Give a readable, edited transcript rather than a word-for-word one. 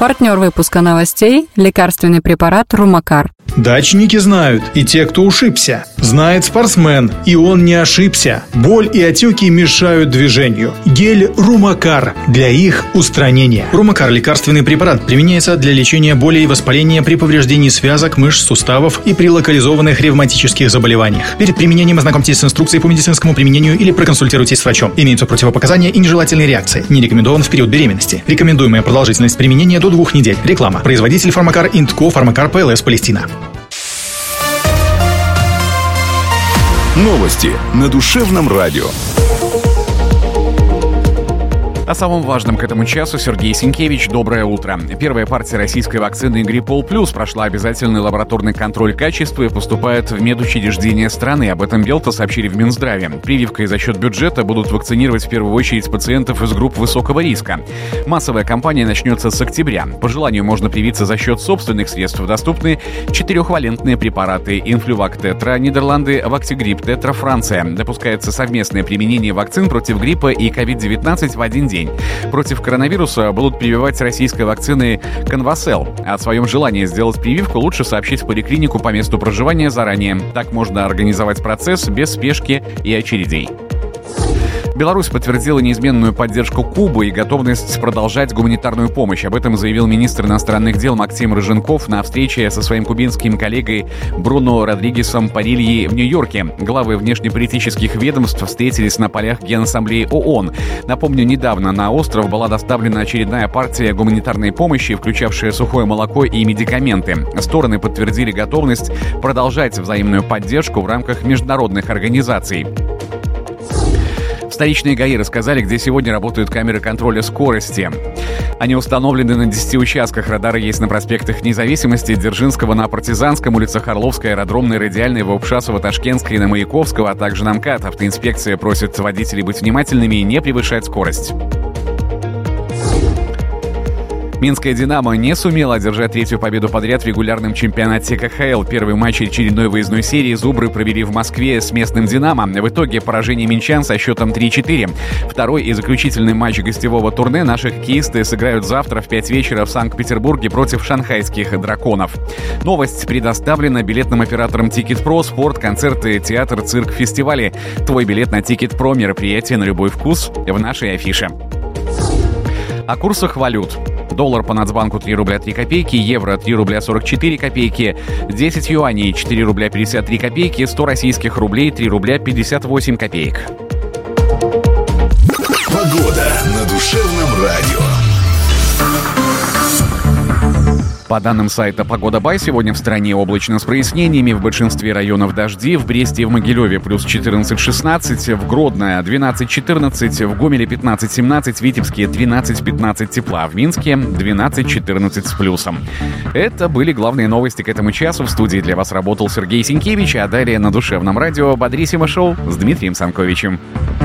Партнер выпуска новостей – лекарственный препарат Румакар. Дачники знают, и те, кто ушибся. Знает спортсмен, и он не ошибся. Боль и отеки мешают движению. Гель Румакар для их устранения. Румакар – лекарственный препарат, применяется для лечения боли и воспаления при повреждении связок, мышц, суставов и при локализованных ревматических заболеваниях. Перед применением ознакомьтесь с инструкцией по медицинскому применению или проконсультируйтесь с врачом. Имеются противопоказания и нежелательные реакции. Не рекомендован в период беременности. Рекомендуемая продолжительность применения до 2 недель. Реклама. Производитель Фармакар Индко, Фармакар ПЛС, Палестина. Новости на Душевном радио. О самом важном к этому часу Сергей Сенкевич. Доброе утро. Первая партия российской вакцины Гриппол Плюс прошла обязательный лабораторный контроль качества и поступает в медучреждения страны. Об этом Белта сообщили в Минздраве. Прививкой за счет бюджета будут вакцинировать в первую очередь пациентов из групп высокого риска. Массовая кампания начнется с октября. По желанию можно привиться за счет собственных средств. Доступны 4-валентные препараты: Инфлювак Тетра, Нидерланды, Вактигрипп Тетра, Франция. Допускается совместное применение вакцин против гриппа и COVID-19 в один день. Против коронавируса будут прививать российской вакциной Конвасел. О своем желании сделать прививку лучше сообщить в поликлинику по месту проживания заранее. Так можно организовать процесс без спешки и очередей. Беларусь подтвердила неизменную поддержку Кубы и готовность продолжать гуманитарную помощь. Об этом заявил министр иностранных дел Максим Рыженков на встрече со своим кубинским коллегой Бруно Родригесом Парильи в Нью-Йорке. Главы внешнеполитических ведомств встретились на полях Генассамблеи ООН. Напомню, недавно на остров была доставлена очередная партия гуманитарной помощи, включавшая сухое молоко и медикаменты. Стороны подтвердили готовность продолжать взаимную поддержку в рамках международных организаций. Столичные ГАИ рассказали, где сегодня работают камеры контроля скорости. Они установлены на 10 участках. Радары есть на проспектах Независимости, Дзержинского, на Партизанском, улицах Орловской, Аэродромной, Радиальной, Ваупшасова, Ташкентской, на Маяковского, а также на МКАД. Автоинспекция просит водителей быть внимательными и не превышать скорость. Минская «Динамо» не сумела одержать 3-ю победу подряд в регулярном чемпионате КХЛ. Первый матч очередной выездной серии «Зубры» провели в Москве с местным «Динамо». В итоге поражение минчан со счетом 3-4. Второй и заключительный матч гостевого турне наши хоккеисты сыграют завтра в 5 вечера в Санкт-Петербурге против шанхайских «Драконов». Новость предоставлена билетным оператором «Тикет.Про», спорт, концерты, театр, цирк, фестивали. Твой билет на «Тикет.Про» — мероприятие на любой вкус в нашей афише. О курсах валют. Доллар по Нацбанку 3 рубля 3 копейки, евро 3 рубля 44 копейки, 10 юаней 4 рубля 53 копейки, 100 российских рублей 3 рубля 58 копеек. Погода на Душевном радио. По данным сайта «Погода.бай», сегодня в стране облачно с прояснениями, в большинстве районов дожди, в Бресте и в Могилеве плюс 14-16, в Гродно 12-14, в Гомеле 15-17, в Витебске 12-15 тепла, в Минске 12-14 с плюсом. Это были главные новости к этому часу. В студии для вас работал Сергей Сенкевич, а далее на Душевном радио «Бодрисимо шоу» с Дмитрием Санковичем.